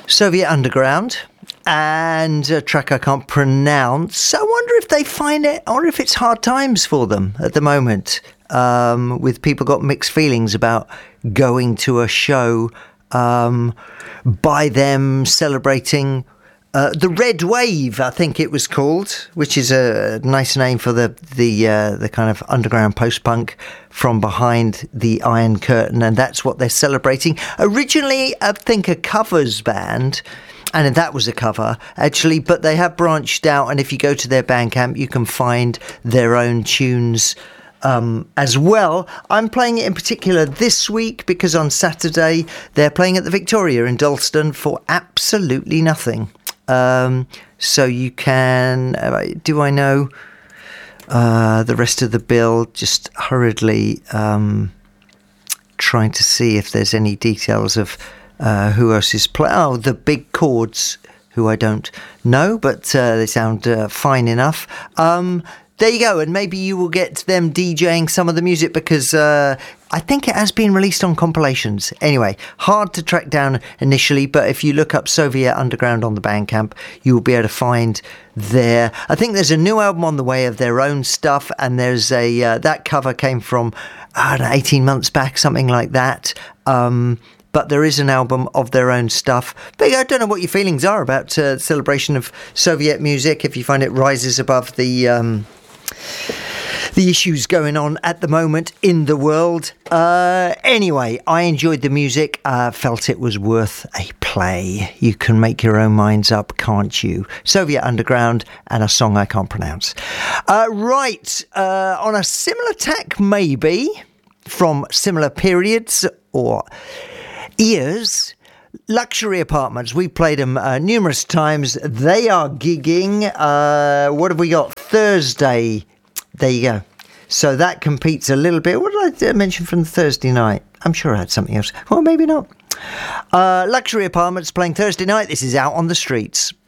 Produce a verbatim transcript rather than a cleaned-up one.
Soviet Underground, and a track I can't pronounce. I wonder if they find it, I wonder if it's hard times for them at the moment, um, with people got mixed feelings about going to a show um, by them celebrating uh, the Red Wave, I think it was called, which is a nice name for the the uh, the kind of underground post-punk from behind the Iron Curtain, and that's what they're celebrating. Originally, I think a covers band, and that was a cover, actually, but they have branched out, and if you go to their Bandcamp, you can find their own tunes um, as well. I'm playing it in particular this week because on Saturday, they're playing at the Victoria in Dalston for absolutely nothing. Um, so you can, uh, do I know uh, the rest of the bill? Just hurriedly um, trying to see if there's any details of Uh, who else is playing? Oh, the Big Chords, who I don't know, but uh, they sound uh, fine enough. Um, there you go, and maybe you will get them DJing some of the music because uh, I think it has been released on compilations. Anyway, hard to track down initially, but if you look up Soviet Underground on the Bandcamp, you will be able to find their... I think there's a new album on the way of their own stuff, and there's a uh, that cover came from, I don't know, eighteen months back, something like that. Um... But there is an album of their own stuff. But I don't know what your feelings are about uh, celebration of Soviet music, if you find it rises above the um, the issues going on at the moment in the world. Uh, anyway, I enjoyed the music. Uh, felt it was worth a play. You can make your own minds up, can't you? Soviet Underground and a song I can't pronounce. Uh, right, uh, on a similar tack, maybe, from similar periods or... Ears, Luxury Apartments. We played them uh, numerous times. They are gigging. Uh, what have we got? Thursday. There you go. So that competes a little bit. What did I mention from Thursday night? I'm sure I had something else. Well, maybe not. Uh, Luxury Apartments playing Thursday night. This is Out on the Streets.